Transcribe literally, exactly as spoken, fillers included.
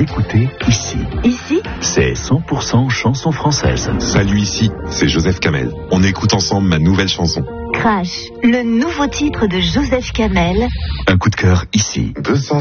écoutez ici. Ici, c'est cent pour cent chanson française. Salut, ici, c'est Joseph Kamel. On écoute ensemble ma nouvelle chanson. Crash, le nouveau titre de Joseph Kamel. Un coup de cœur ici. deux cent